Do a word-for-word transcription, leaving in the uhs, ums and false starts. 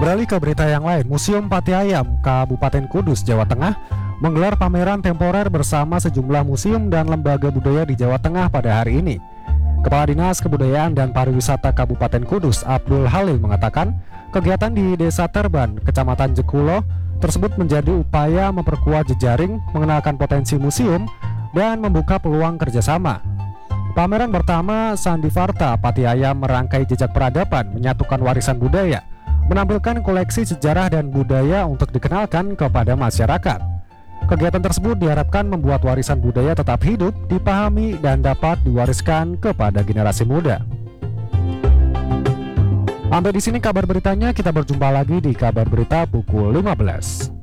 Beralih ke berita yang lain, Museum Pati Ayam, Kabupaten Kudus, Jawa Tengah menggelar pameran temporer bersama sejumlah museum dan lembaga budaya di Jawa Tengah pada hari ini. Kepala Dinas Kebudayaan dan Pariwisata Kabupaten Kudus, Abdul Halil, mengatakan kegiatan di Desa Terban, Kecamatan Jekulo tersebut menjadi upaya memperkuat jejaring, mengenalkan potensi museum, dan membuka peluang kerjasama. Pameran pertama Sandivarta Pati Ayam merangkai jejak peradaban, menyatukan warisan budaya, menampilkan koleksi sejarah dan budaya untuk dikenalkan kepada masyarakat. Kegiatan tersebut diharapkan membuat warisan budaya tetap hidup, dipahami, dan dapat diwariskan kepada generasi muda. Sampai di sini kabar beritanya, kita berjumpa lagi di kabar berita pukul lima belas.